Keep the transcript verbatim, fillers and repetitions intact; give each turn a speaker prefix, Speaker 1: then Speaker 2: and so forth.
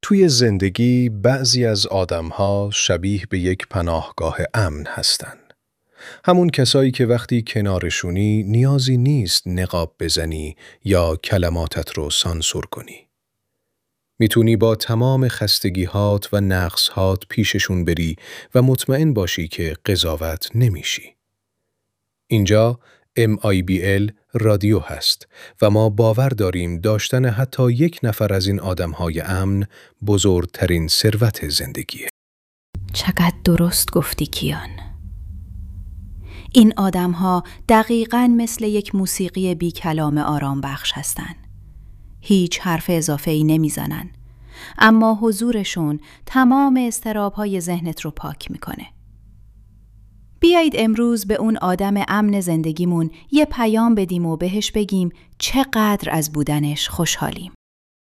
Speaker 1: توی زندگی بعضی از آدم‌ها شبیه به یک پناهگاه امن هستن. همون کسایی که وقتی کنارشونی نیازی نیست نقاب بزنی یا کلماتت رو سانسور کنی. میتونی با تمام خستگی‌هات و نقص‌هات پیششون بری و مطمئن باشی که قضاوت نمیشی. اینجا ام آی بی ال رادیو هست و ما باور داریم داشتن حتی یک نفر از این آدم‌های امن بزرگترین ثروت زندگیه.
Speaker 2: چقدر درست گفتی کیان. این آدم‌ها دقیقاً مثل یک موسیقی بی کلام آرام بخش هستن. هیچ حرف اضافه‌ای نمیزنن، اما حضورشون تمام اضطراب‌های ذهنت رو پاک میکنه. بیایید امروز به اون آدم امن زندگیمون یه پیام بدیم و بهش بگیم چقدر از بودنش خوشحالیم.